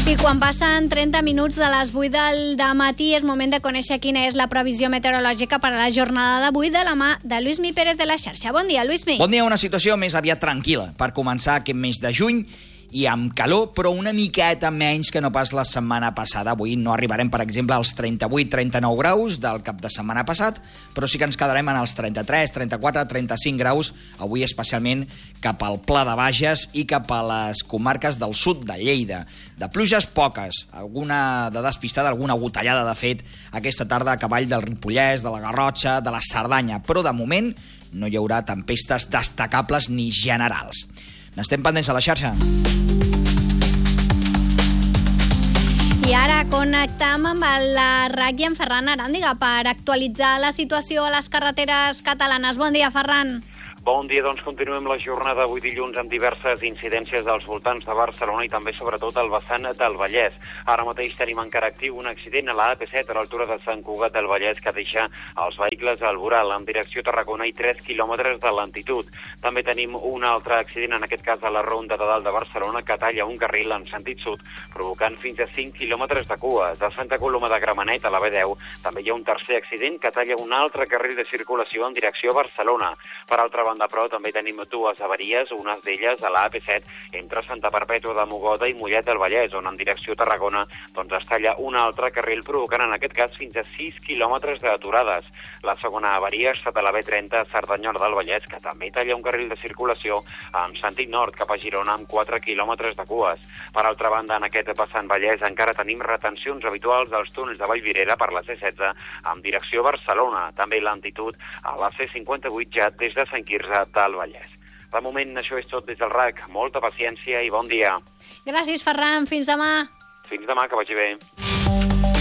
I quan passen 30 minuts de les 8 del matí és moment de conèixer quina és la previsió meteorològica per a la jornada d'avui de la mà de Luismi Pérez de la xarxa. Bon dia, Luismi. Bon dia, una situació més aviat tranquil·la per començar aquest mes de juny i amb calor, però una miqueta menys que no pas la setmana passada. Avui no arribarem, per exemple, als 38-39 graus del cap de setmana passat, però sí que ens quedarem en els 33, 34, 35 graus, avui especialment cap al Pla de Bages i cap a les comarques del sud de Lleida. De pluges poques, alguna de despistada, alguna gotellada, de fet, aquesta tarda a cavall del Ripollès, de la Garrotxa, de la Cerdanya, però de moment no hi haurà tempestes destacables ni generals. N'estem pendents a la xarxa. I ara connectam amb la RAC i en Ferran Aràndiga per actualitzar la situació a les carreteres catalanes. Bon dia, Ferran. Bon dia, doncs continuem la jornada avui dilluns amb diverses incidències als voltants de Barcelona i també sobretot al vessant del Vallès. Ara mateix tenim encara actiu un accident a la AP7 a l'altura de Sant Cugat del Vallès que deixa els vehicles al voral en direcció Tarragona i 3 quilòmetres de lentitud. També tenim un altre accident, en aquest cas a la Ronda de Dalt de Barcelona, que talla un carril en sentit sud, provocant fins a 5 quilòmetres de cua. De Santa Coloma de Gramenet a la B10 també hi ha un tercer accident que talla un altre carril de circulació en direcció a Barcelona. Per altra banda, però també tenim dues avaries, una d'elles a la AP7 entre Santa Perpètua de Mogoda i Mollet del Vallès, on en direcció Tarragona es talla un altre carril, provocant en aquest cas fins a 6 quilòmetres d'aturades. La segona avaria ha estat a la B30 a Cerdanyola del Vallès, que també talla un carril de circulació en sentit nord cap a Girona amb 4 quilòmetres de cues. Per altra banda, en aquest vessant Vallès encara tenim retencions habituals dels túnels de Vallvirera per la C16 en direcció a Barcelona. També lentitud a la C58 ja des de Sant Quirze del Vallès. De moment, això és tot des del RAC. Molta paciència i bon dia. Gràcies, Ferran. Fins demà. Fins demà, que vagi bé.